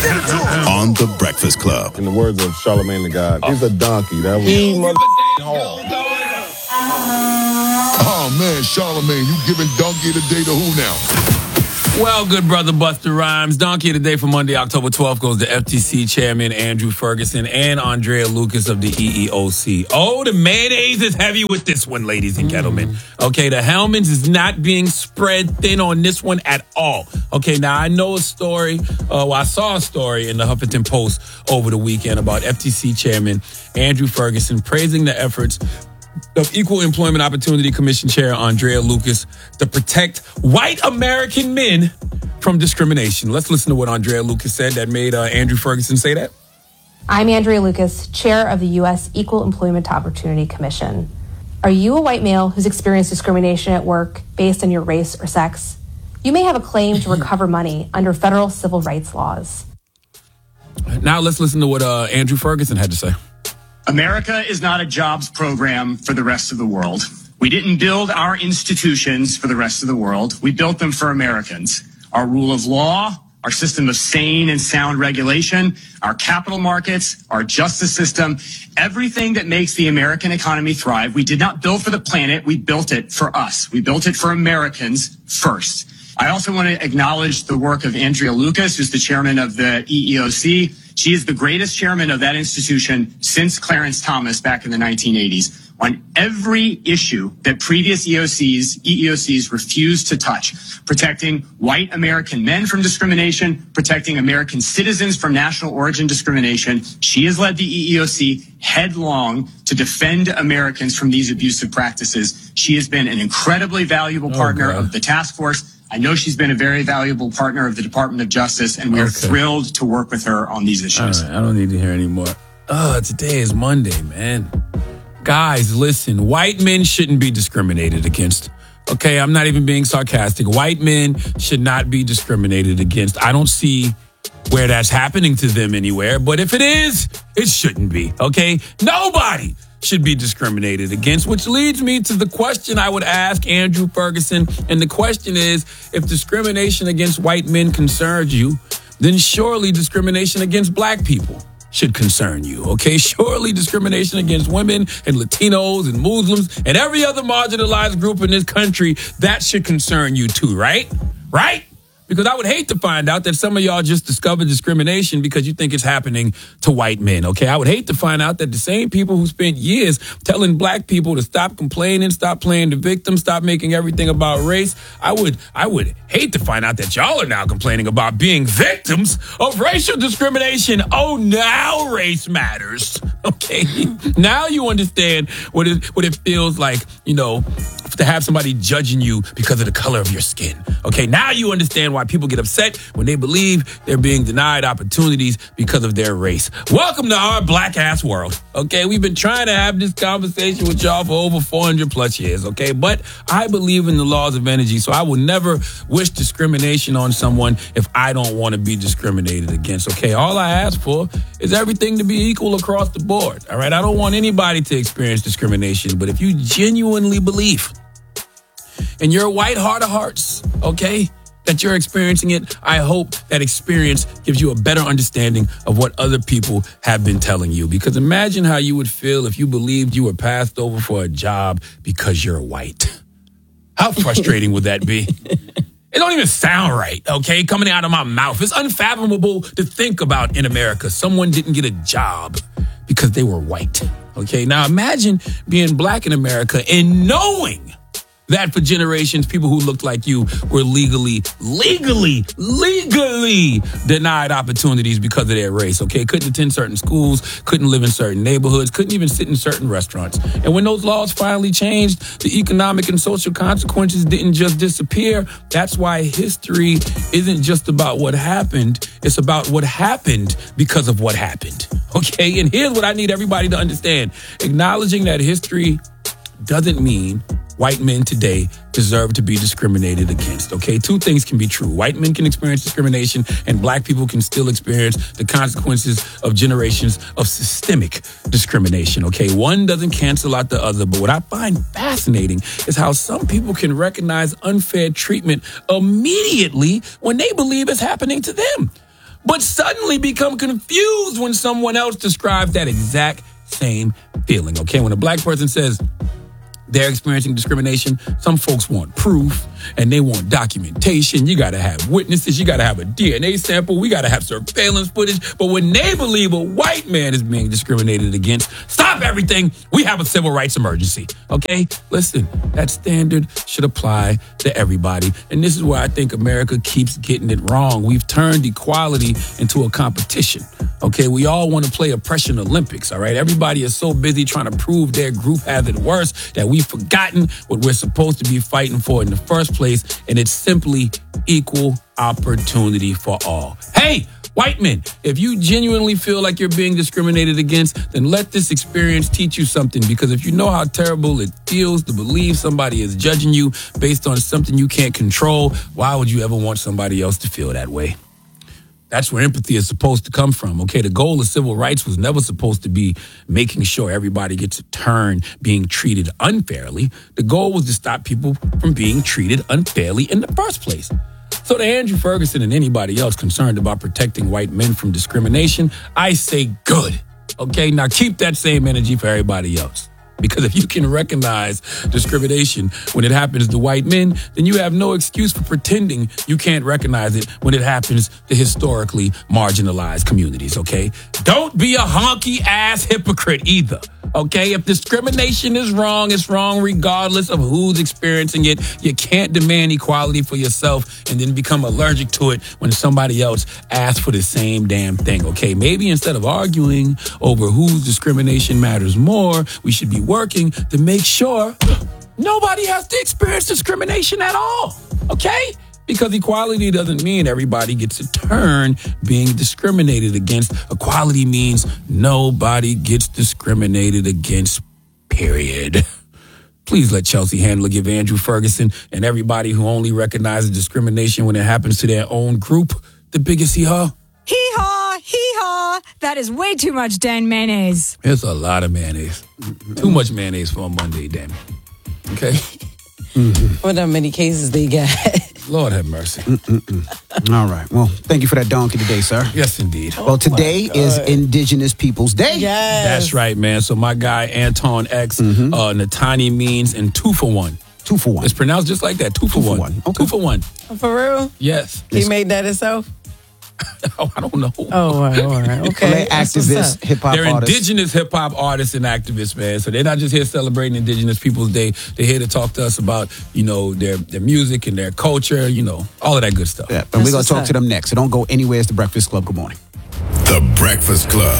On The Breakfast Club. In the words of Charlamagne the God, he's a donkey. That was Oh, man, Charlamagne, you giving donkey today to who now? Well, good brother Busta Rhymes. Donkey of the Day for Monday, October 12th goes to FTC Chairman Andrew Ferguson and Andrea Lucas of the EEOC. Oh, the mayonnaise is heavy with this one, ladies and gentlemen. Okay, the Hellmann's is not being spread thin on this one at all. Okay, now I know a story, I saw a story in the Huffington Post over the weekend about FTC Chairman Andrew Ferguson praising the efforts of Equal Employment Opportunity Commission Chair Andrea Lucas to protect white American men from discrimination. Let's listen to what Andrea Lucas said that made Andrew Ferguson say that. I'm Andrea Lucas, Chair of the U.S. Equal Employment Opportunity Commission. Are you a white male who's experienced discrimination at work based on your race or sex? You may have a claim to recover money under federal civil rights laws. Now let's listen to what Andrew Ferguson had to say. America is not a jobs program for the rest of the world. We didn't build our institutions for the rest of the world. We built them for Americans. Our rule of law, our system of sane and sound regulation, our capital markets, our justice system, everything that makes the American economy thrive. We did not build for the planet. We built it for us. We built it for Americans first. I also want to acknowledge the work of Andrea Lucas, who's the chairman of the EEOC. She is the greatest chairman of that institution since Clarence Thomas back in the 1980s. On every issue that previous EEOCs refused to touch, protecting white American men from discrimination, protecting American citizens from national origin discrimination, she has led the EEOC headlong to defend Americans from these abusive practices. She has been an incredibly valuable partner of the task force. I know she's been a very valuable partner of the Department of Justice, and we are thrilled to work with her on these issues. All right, I don't need to hear anymore. Today is Monday, man. Guys, listen, white men shouldn't be discriminated against. Okay, I'm not even being sarcastic. White men should not be discriminated against. I don't see where that's happening to them anywhere, but if it is, it shouldn't be, okay? Nobody should be discriminated against, which leads me to the question I would ask Andrew Ferguson. And the question is, if discrimination against white men concerns you, then surely discrimination against black people should concern you, okay? Surely discrimination against women and Latinos and Muslims and every other marginalized group in this country, that should concern you too, right? Right? Because I would hate to find out that some of y'all just discovered discrimination because you think it's happening to white men, okay? I would hate to find out that the same people who spent years telling black people to stop complaining, stop playing the victim, stop making everything about race, I would hate to find out that y'all are now complaining about being victims of racial discrimination. Oh, now race matters, okay? Now you understand what it feels like, you know, to have somebody judging you because of the color of your skin. Okay, now you understand why people get upset when they believe they're being denied opportunities because of their race. Welcome to our black ass world. Okay, we've been trying to have this conversation with y'all for over 400 plus years. Okay, but I believe in the laws of energy, so I will never wish discrimination on someone if I don't want to be discriminated against. Okay, all I ask for is everything to be equal across the board. All right, I don't want anybody to experience discrimination, but if you genuinely believe in your white heart of hearts, okay, that you're experiencing it, I hope that experience gives you a better understanding of what other people have been telling you. Because imagine how you would feel if you believed you were passed over for a job because you're white. How frustrating would that be? It don't even sound right, okay, coming out of my mouth. It's unfathomable to think about in America. Someone didn't get a job because they were white, okay? Now imagine being black in America and knowing that for generations, people who looked like you were legally denied opportunities because of their race, okay? Couldn't attend certain schools, couldn't live in certain neighborhoods, couldn't even sit in certain restaurants. And when those laws finally changed, the economic and social consequences didn't just disappear. That's why history isn't just about what happened. It's about what happened because of what happened, okay? And here's what I need everybody to understand. Acknowledging that history doesn't mean white men today deserve to be discriminated against, okay? Two things can be true. White men can experience discrimination and black people can still experience the consequences of generations of systemic discrimination, okay? One doesn't cancel out the other, but what I find fascinating is how some people can recognize unfair treatment immediately when they believe it's happening to them. but suddenly become confused when someone else describes that exact same feeling, okay? When a black person says they're experiencing discrimination, some folks want proof and they want documentation. You got to have witnesses. You got to have a DNA sample. We got to have surveillance footage. But when they believe a white man is being discriminated against, stop everything. We have a civil rights emergency. Okay? Listen, that standard should apply to everybody. And this is why I think America keeps getting it wrong. We've turned equality into a competition. Okay? We all want to play oppression Olympics. All right? Everybody is so busy trying to prove their group has it worse that we've forgotten what we're supposed to be fighting for in the first place, and it's simply equal opportunity for all. Hey, white men, if you genuinely feel like you're being discriminated against, then let this experience teach you something, because if you know how terrible it feels to believe somebody is judging you based on something you can't control, why would you ever want somebody else to feel that way? That's where empathy is supposed to come from, okay? The goal of civil rights was never supposed to be making sure everybody gets a turn being treated unfairly. The goal was to stop people from being treated unfairly in the first place. So to Andrew Ferguson and anybody else concerned about protecting white men from discrimination, I say good, okay? Now keep that same energy for everybody else. Because if you can recognize discrimination when it happens to white men, then you have no excuse for pretending you can't recognize it when it happens to historically marginalized communities, okay? Don't be a honky-ass hypocrite either, okay? If discrimination is wrong, it's wrong regardless of who's experiencing it. You can't demand equality for yourself and then become allergic to it when somebody else asks for the same damn thing, okay? Maybe instead of arguing over whose discrimination matters more, we should be working to make sure nobody has to experience discrimination at all, okay? Because equality doesn't mean everybody gets a turn being discriminated against. Equality means nobody gets discriminated against, period. Please let Chelsea Handler give Andrew Ferguson and everybody who only recognizes discrimination when it happens to their own group the biggest hee-haw. Hee-haw, hee-haw. That is way too much Dan mayonnaise. It's a lot of mayonnaise. Too much mayonnaise for a Monday, damn it. Okay? What how many cases they got? Lord have mercy. All right. Well, thank you for that donkey today, sir. Yes, indeed. Well, today is Indigenous Peoples Day. Yes. That's right, man. So my guy, Anton X, Natani means and 2 for 1. 2 for 1. It's pronounced just like that. 2 for 1. Okay. 2 for 1. For real? Yes. He made that himself? Oh, I don't know. Oh, all right. Okay. They're activists, hip-hop They're artists. indigenous hip-hop artists and activists, man. So they're not just here celebrating Indigenous Peoples Day. They're here to talk to us about, their music and their culture, all of that good stuff. Yeah, and we're going to talk to them next. So don't go anywhere. It's The Breakfast Club. Good morning. The Breakfast Club.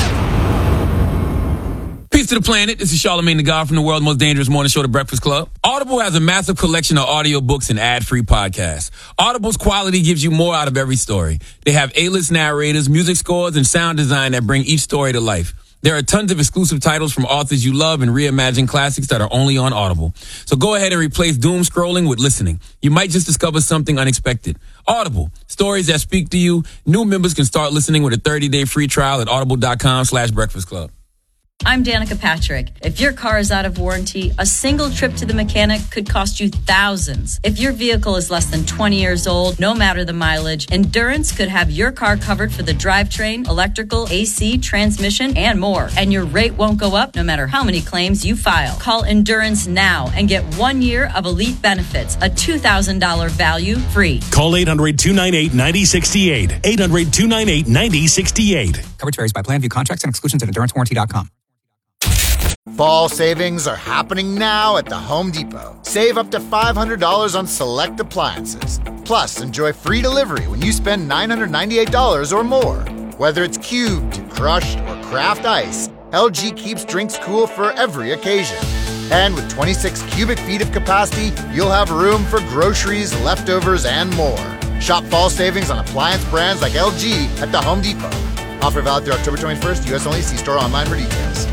Peace to the planet. This is Charlamagne the God from the world's most dangerous morning show, The Breakfast Club. Audible has a massive collection of audiobooks and ad-free podcasts. Audible's quality gives you more out of every story. They have A-list narrators, music scores, and sound design that bring each story to life. There are tons of exclusive titles from authors you love and reimagined classics that are only on Audible. So go ahead and replace doom scrolling with listening. You might just discover something unexpected. Audible, stories that speak to you. New members can start listening with a 30-day free trial at audible.com/breakfast club. I'm Danica Patrick. If your car is out of warranty, a single trip to the mechanic could cost you thousands. If your vehicle is less than 20 years old, no matter the mileage, Endurance could have your car covered for the drivetrain, electrical, AC, transmission, and more. And your rate won't go up no matter how many claims you file. Call Endurance now and get 1 year of elite benefits, a $2,000 value free. Call 800-298-9068. 800-298-9068. Coverage varies by plan. View contracts and exclusions at endurancewarranty.com. Fall savings are happening now at the Home Depot. Save up to $500 on select appliances. Plus, enjoy free delivery when you spend $998 or more. Whether it's cubed, crushed, or craft ice, LG keeps drinks cool for every occasion. And with 26 cubic feet of capacity, you'll have room for groceries, leftovers, and more. Shop fall savings on appliance brands like LG at the Home Depot. Offer valid through October 21st, U.S. only. See store online for details.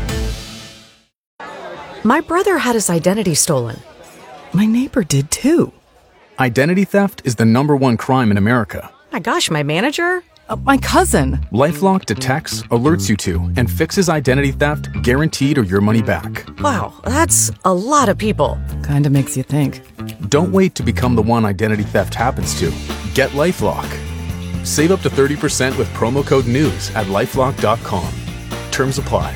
My brother had his identity stolen. My neighbor did too. Identity theft is the #1 crime in America. My gosh, my manager? My cousin. LifeLock detects, alerts you to, and fixes identity theft guaranteed or your money back. Wow, that's a lot of people. Kinda makes you think. Don't wait to become the one identity theft happens to. Get LifeLock. Save up to 30% with promo code NEWS at LifeLock.com. Terms apply.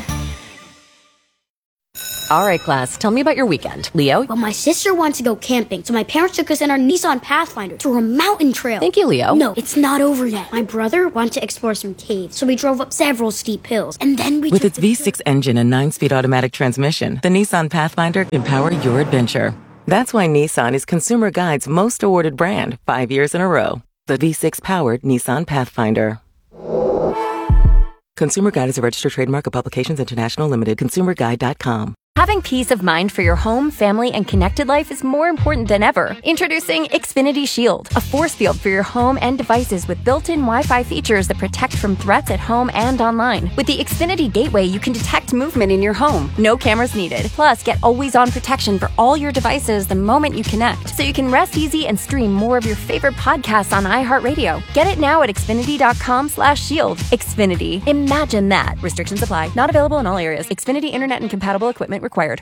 All right, class, tell me about your weekend. Leo? Well, my sister wants to go camping, so my parents took us in our Nissan Pathfinder through a mountain trail. Thank you, Leo. No, it's not over yet. My brother wanted to explore some caves, so we drove up several steep hills, and then we With its V6 engine and 9-speed automatic transmission, the Nissan Pathfinder can power your adventure. That's why Nissan is Consumer Guide's most awarded brand 5 years in a row. The V6-powered Nissan Pathfinder. Consumer Guide is a registered trademark of Publications International Limited. ConsumerGuide.com. Having peace of mind for your home, family, and connected life is more important than ever. Introducing Xfinity Shield, a force field for your home and devices with built-in Wi-Fi features that protect from threats at home and online. With the Xfinity Gateway, you can detect movement in your home. No cameras needed. Plus, get always-on protection for all your devices the moment you connect, so you can rest easy and stream more of your favorite podcasts on iHeartRadio. Get it now at Xfinity.com/shield. Xfinity. Imagine that. Restrictions apply. Not available in all areas. Xfinity Internet and compatible equipment required.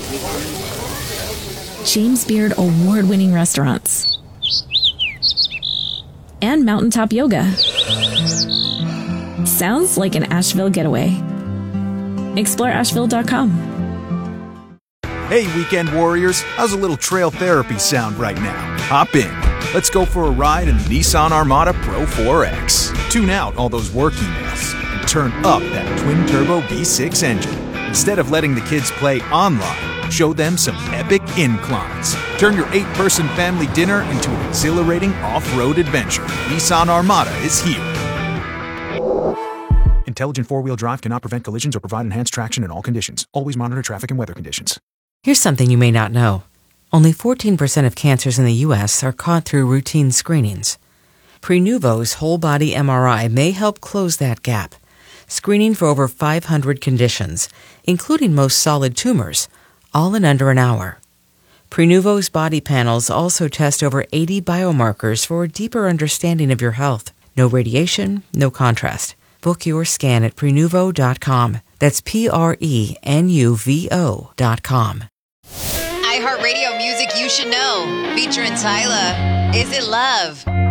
James Beard award-winning restaurants and mountaintop yoga. Sounds like an Asheville getaway. Explore Asheville.com. Hey, weekend warriors, how's a little trail therapy sound right now? Hop in. Let's go for a ride in the Nissan Armada Pro 4X. Tune out all those work emails and turn up that twin-turbo V6 engine. Instead of letting the kids play online, show them some epic inclines. Turn your 8-person family dinner into an exhilarating off-road adventure. Nissan Armada is here. Intelligent four-wheel drive cannot prevent collisions or provide enhanced traction in all conditions. Always monitor traffic and weather conditions. Here's something you may not know. Only 14% of cancers in the U.S. are caught through routine screenings. Prenuvo's whole-body MRI may help close that gap, screening for over 500 conditions, including most solid tumors, all in under an hour. Prenuvo's body panels also test over 80 biomarkers for a deeper understanding of your health. No radiation, no contrast. Book your scan at Prenuvo.com. That's Prenuvo.com. iHeartRadio music you should know. Featuring Tyla. Is It Love?